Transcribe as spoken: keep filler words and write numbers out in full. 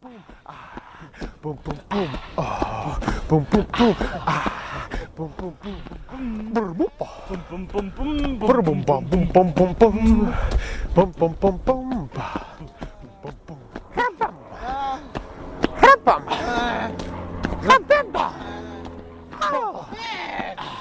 boom, ah, boom, boom, boom, oh, boom, boom, boom, ah, boom, boom, boom, boom, boom, Boom, boom, boom, boom, boom, boom, boom, boom, boom, boom, boom, boom, boom, boom, boom, boom, boom.